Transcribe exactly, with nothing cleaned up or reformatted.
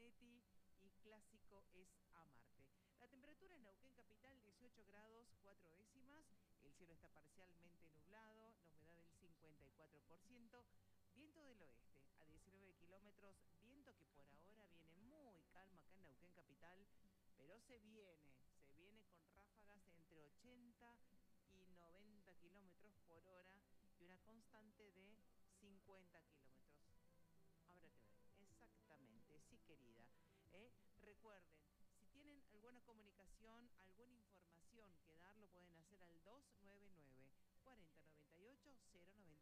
Zanetti y Clásico es Amarte. La temperatura en Neuquén Capital, dieciocho grados, cuatro décimas. El cielo está parcialmente nublado, la humedad del cincuenta y cuatro por ciento. Viento del oeste a diecinueve kilómetros, viento que por ahora viene muy calmo acá en Neuquén Capital, pero se viene, se viene con ráfagas entre ochenta y noventa kilómetros por hora y una constante de cincuenta kilómetros. Habrá que ver, exactamente, sí querida. ¿eh? Recuerden, si tienen alguna comunicación, alguna información que dar, lo pueden hacer al dos nueve nueve, cuarenta noventa y ocho, cero noventa.